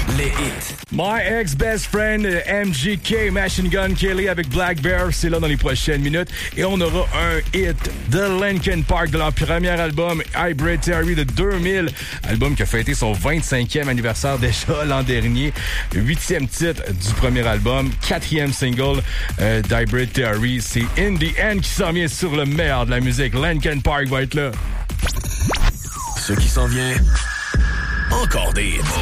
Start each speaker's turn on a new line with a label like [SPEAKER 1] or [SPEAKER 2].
[SPEAKER 1] les hits.
[SPEAKER 2] My Ex-Best Friend, MGK, Machine Gun Kelly avec Black Bear, c'est là dans les prochaines minutes. Et on aura un hit de Linkin Park, de leur premier album, Hybrid Theory de 2000. Album qui a fêté son 25e anniversaire déjà l'an dernier. 8e titre du premier album, 4e single d'Hybrid Theory. C'est In the End qui s'en vient sur le meilleur de la musique. Linkin Park va être là.
[SPEAKER 1] Ce qui s'en vient, encore des hits.